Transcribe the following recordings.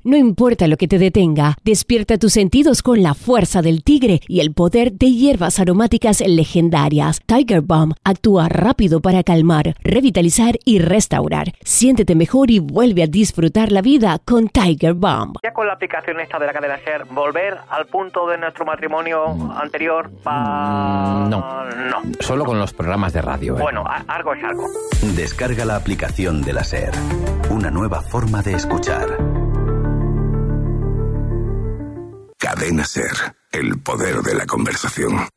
No importa lo que te detenga, despierta tus sentidos con la fuerza del tigre y el poder de hierbas aromáticas legendarias. Tiger Balm actúa rápido para calmar, revitalizar y restaurar. Siéntete mejor y vuelve a disfrutar la vida con Tiger Balm. Ya con la aplicación esta de la cadena SER, volver al punto de nuestro matrimonio anterior No, solo con los programas de radio. Bueno, algo es algo. Descarga la aplicación de la SER. Una nueva forma de escuchar. Cadena SER, el poder de la conversación.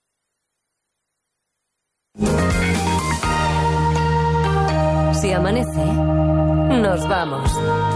Si amanece, nos vamos.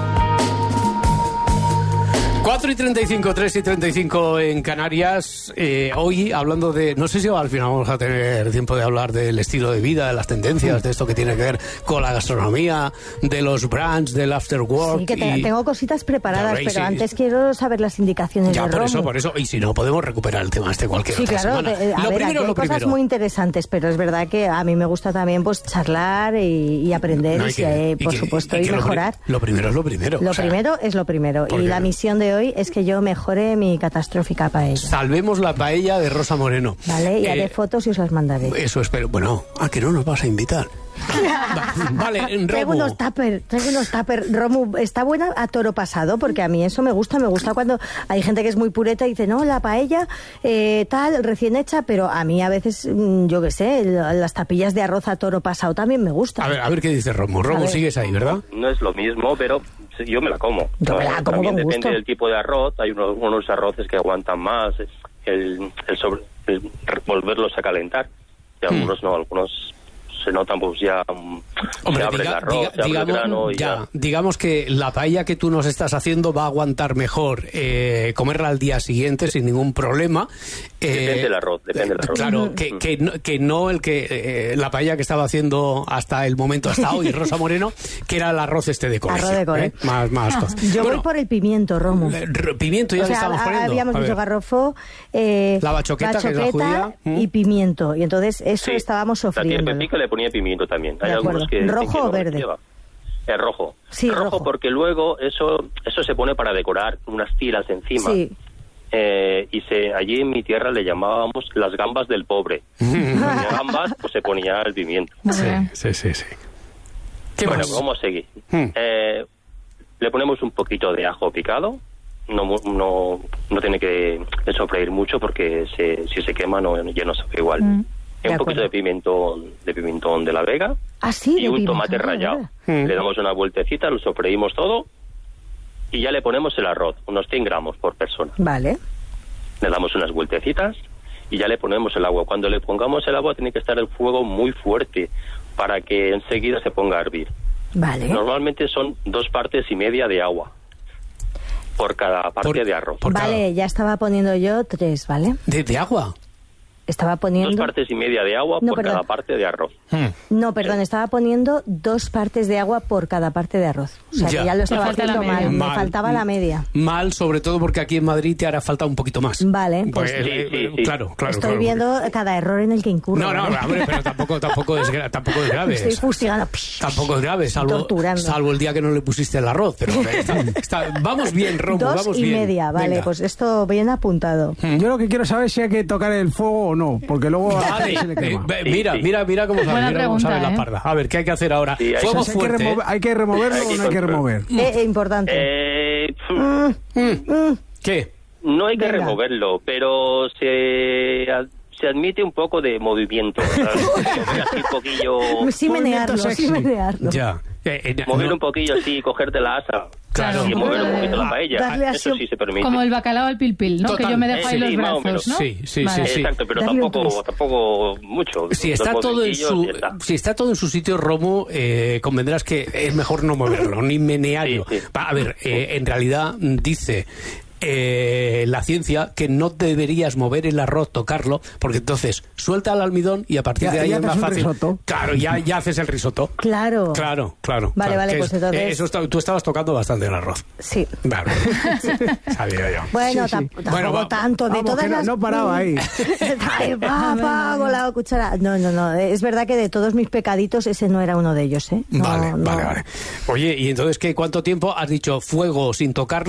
4:35, 3:35 en Canarias. Hoy hablando de... No sé si al final vamos a tener tiempo de hablar del estilo de vida, de las tendencias, de esto que tiene que ver con la gastronomía, de los brands, del after work. Sí, que tengo cositas preparadas, pero antes quiero saber las indicaciones de Romu. Por eso. Y si no, podemos recuperar el tema cualquier otra semana. Hay cosas muy interesantes, pero es verdad que a mí me gusta también pues charlar y aprender por supuesto, y mejorar. Lo primero es lo primero. Lo primero es lo primero. Y la misión de hoy es que yo mejore mi catastrófica paella. Salvemos la paella de Rosa Moreno. Vale, y haré fotos y os las mandaré. Eso espero. Bueno, ¿a que no nos vas a invitar? Vale, Romu. Traigo unos tupper. Romu, ¿está buena a toro pasado? Porque a mí eso me gusta cuando hay gente que es muy pureta y dice, no, la paella tal, recién hecha, pero a mí a veces, yo qué sé, las tapillas de arroz a toro pasado también me gustan. A ver qué dice Romu. Romu, sigues ahí, ¿verdad? No es lo mismo, pero yo me la como. También depende del tipo de arroz. Hay unos arroces que aguantan más el volverlos a calentar. Y algunos no, algunos se notan pues ya. Hombre, se abre el arroz, se abre el grano y ya. Digamos que la paella que tú nos estás haciendo va a aguantar mejor comerla al día siguiente sin ningún problema. Depende del arroz. Claro, que no la paella que estaba haciendo hasta el momento, hasta hoy, Rosa Moreno, que era el arroz de colegio. Arroz de colegio. Yo voy por el pimiento, Romu. Pimiento ya le estamos poniendo. Habíamos dicho garrofó, la bachoqueta, que es la judía, y pimiento. Y entonces eso estábamos sofriendo. La tía Pepica le ponía pimiento también. Hay algunos que ¿rojo o verde? Es rojo. Sí, rojo, porque luego eso se pone para decorar unas tiras encima. Sí. Allí en mi tierra le llamábamos las gambas del pobre. Las gambas, pues se ponía el pimiento. Sí. Bueno, vamos a seguir. Le ponemos un poquito de ajo picado. No tiene que sofreír mucho porque si se quema ya no sabe igual. Un poquito de pimentón de la Vega y un tomate rallado. Le damos una vueltecita, lo sofreímos todo y ya le ponemos el arroz, unos 100 gramos por persona. Vale. Le damos unas vueltecitas y ya le ponemos el agua. Cuando le pongamos el agua tiene que estar el fuego muy fuerte para que enseguida se ponga a hervir. Vale. Normalmente son 2,5 partes de agua por cada parte de arroz. Vale, ya estaba poniendo yo 3, ¿vale? ¿De agua? Estaba poniendo 2,5 partes de agua por cada parte de arroz. No, perdón, estaba poniendo 2 partes de agua por cada parte de arroz. O sea, que ya lo estaba haciendo mal. Me faltaba la media. Mal, sobre todo porque aquí en Madrid te hará falta un poquito más. Vale, pues sí. Claro. Estoy viendo cada error en el que incurro. No, hombre, pero tampoco es grave. Estoy fustigando. Tampoco es grave, salvo el día que no le pusiste el arroz. Pero vamos bien, Romu, vamos bien. 2,5, vale, venga. Pues esto bien apuntado. Yo lo que quiero saber es si hay que tocar el fuego o no, porque luego se le quema. Mira cómo sabe la parda. A ver, ¿qué hay que hacer ahora? Fuego fuerte. ¿Hay que removerlo o no hay que remover? Importante. ¿Qué? No hay que removerlo, pero se admite un poco de movimiento. Así un poquillo... Sí menearlo. Ya. Mover un poquillo así, cogerte la asa. Claro. Y mover un poquito la paella. Eso sí se permite. Como el bacalao al pilpil, ¿no? Total. Que yo me dejo ahí los brazos, ¿no? Sí. Exacto, pero tampoco mucho. Si está todo en su sitio, Romu, convendrás que es mejor no moverlo, ni menearlo. Sí. A ver, en realidad dice... la ciencia que no deberías mover el arroz, tocarlo, porque entonces suelta el almidón y a partir de ahí es más fácil. Claro, ya haces el risotto. Claro. Vale, pues entonces... Tú estabas tocando bastante el arroz. Sí. Vale. Sabía yo. Bueno, tampoco tanto. De todas las... No paraba ahí. Con la cuchara. No. Es verdad que de todos mis pecaditos ese no era uno de ellos, ¿eh? Vale. Oye, ¿y entonces qué? ¿Cuánto tiempo has dicho fuego sin tocarlo?